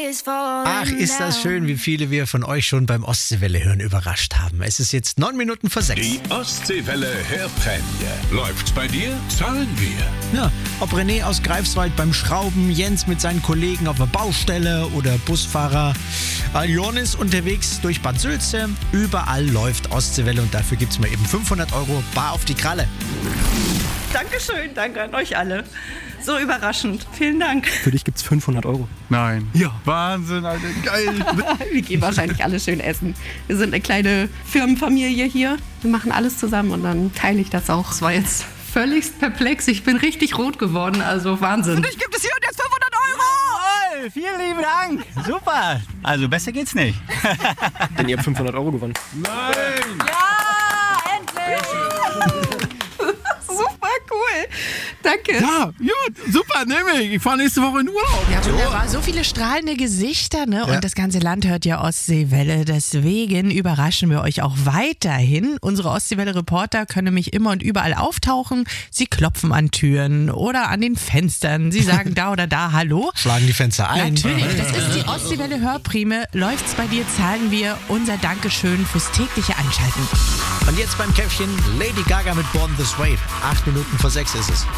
Ach, ist das schön, wie viele wir von euch schon beim Ostseewelle hören überrascht haben. Es ist jetzt 9 Minuten vor 6. Die Ostseewelle Hörprämie. Läuft's bei dir? Zahlen wir. Ja, ob René aus Greifswald beim Schrauben, Jens mit seinen Kollegen auf der Baustelle oder Busfahrer Jonis unterwegs durch Bad Sülze. Überall läuft Ostseewelle und dafür gibt's mal eben 500 € bar auf die Kralle. Dankeschön, danke an euch alle. So überraschend. Vielen Dank. Für dich gibt's 500 €. Nein. Ja. Wahnsinn, Alter, geil. Wir gehen wahrscheinlich alle schön essen. Wir sind eine kleine Firmenfamilie hier. Wir machen alles zusammen und dann teile ich das auch. Es war jetzt völligst perplex. Ich bin richtig rot geworden, also Wahnsinn. Für dich gibt es hier und jetzt 500 €! Jawohl, vielen lieben Dank. Super. Also besser geht's nicht. Denn ihr habt 500 € gewonnen. Nein! Ja, endlich! Super cool. Danke. Ja, gut, super, nehme ich. Ich fahre nächste Woche in Urlaub. Ja, wunderbar. So viele strahlende Gesichter, ne? Ja. Und das ganze Land hört ja Ostseewelle. Deswegen überraschen wir euch auch weiterhin. Unsere Ostseewelle-Reporter können nämlich immer und überall auftauchen. Sie klopfen an Türen oder an den Fenstern. Sie sagen da oder da Hallo. Schlagen die Fenster ein. Natürlich, das ist die Ostseewelle-Hörprime. Läuft's bei dir, zahlen wir unser Dankeschön fürs tägliche Einschalten. Und jetzt beim Käffchen Lady Gaga mit Born This Way. 8 Minuten vor 6 ist es.